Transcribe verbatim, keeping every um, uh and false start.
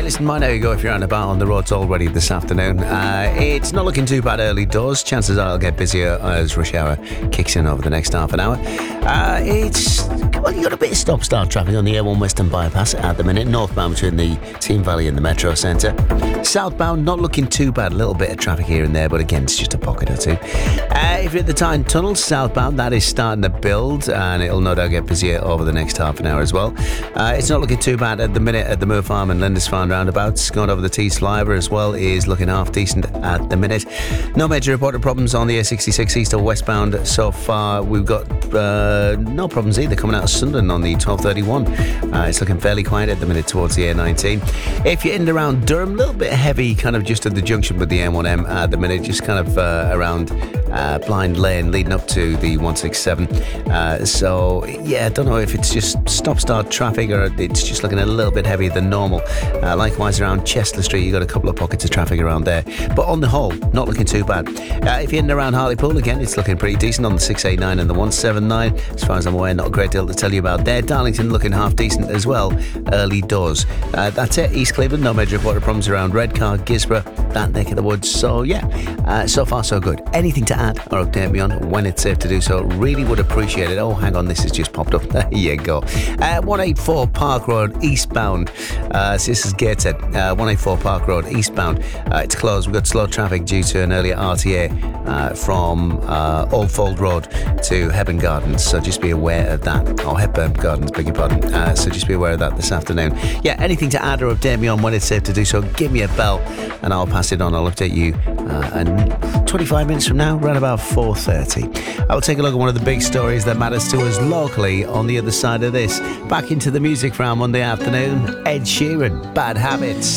listen, mind how you go if you're out and about on the roads already this afternoon. Uh, it's not looking too bad early doors. Chances are it'll get busier as rush hour kicks in over the next half an hour. Uh, it's, well, you got a bit of stop-start traffic on the A one Western Bypass at the minute, northbound between the Team Valley and the Metro Centre. Southbound, not looking too bad. A little bit of traffic here and there, but again, it's just a pocket or two. Uh, if you're at the Tyne Tunnel, southbound, that is starting to build, and it'll no doubt get busier over the next half an hour as well. Uh, it's not looking too bad at the minute at the Moor Farm and Lindisfarne roundabouts. Going over the T-Sliver as well is looking half decent at the minute. No major reported problems on the A sixty-six east or westbound so far. We've got uh, no problems either coming out of Sunderland on the twelve thirty-one. Uh, it's looking fairly quiet at the minute towards the A nineteen. If you're in and around Durham, a little bit heavy kind of just at the junction with the M one M at the minute, just kind of uh, around uh, Blind Lane leading up to the one sixty-seven. Uh, so yeah, I don't know if it's just stop-start traffic or it's just looking a little bit heavier than normal. Uh, likewise around Chester Street, you've got a couple of pockets of traffic around there, but on the whole, not looking too bad. Uh, if you're in and around Hartlepool, again, it's looking pretty decent on the six eighty-nine and the one seventy-nine. As far as I'm aware, not a great deal to tell you about there. Darlington looking half decent as well, early doors. Uh, that's it. East Cleveland, no major reported problems around Redcar, Gisborough, that neck of the woods. So yeah, uh, so far so good. Anything to add or update me on when it's safe to do so, really would appreciate it. Oh, hang on, this has just popped up. There you go. Uh, one eighty-four Park Road, eastbound. Uh, so this is Gateshead. Uh, one eighty-four Park Road, eastbound. Uh, it's closed. We've got slow traffic due to an earlier R T A uh, from uh, Old Fold Road to Hebburn Gardens. So just be aware of that. Oh, Hepburn Gardens, beg your pardon. Uh, so just be aware of that this afternoon. Yeah, anything to add or update me on when it's safe to do so, give me a bell and I'll pass it on. I'll update you uh, and twenty-five minutes from now, around about four thirty. I'll take a look at one of the big stories that matters to us locally on the other side of this. Back into the music for our Monday afternoon, Ed Sheeran, Bad Habits.